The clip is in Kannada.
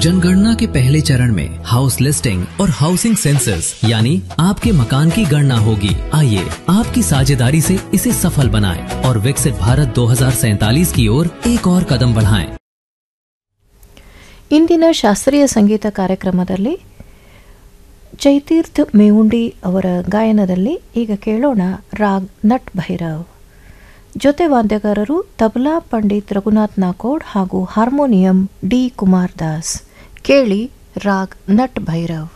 जनगणना के पहले चरण में हाउस लिस्टिंग और हाउसिंग सेंसस यानी आपके मकान की गणना होगी। आइए आपकी साझेदारी से इसे सफल बनाएं और विकसित भारत 2047 की ओर एक और कदम बढ़ाएं। ಇಂದಿನ ಶಾಸ್ತ್ರೀಯ ಸಂಗೀತ ಕಾರ್ಯಕ್ರಮದಲ್ಲಿ ಚೈತೀರ್ಥ ಮೇವುಂಡಿ ಅವರ ಗಾಯನದಲ್ಲಿ ಈಗ ಕೇಳೋಣ ರಾಗ್ ನಟ್ ಭೈರವ್. ಜೊತೆ ವಾದ್ಯಗಾರರು ತಬಲಾ ಪಂಡಿತ್ ರಘುನಾಥ್ ನಾಕೋಡ್ ಹಾಗೂ ಹಾರ್ಮೋನಿಯಂ ಡಿ ಕುಮಾರ್ ದಾಸ್. ಕೇಳಿ ರಾಗ್ ನಟ್ ಭೈರವ್.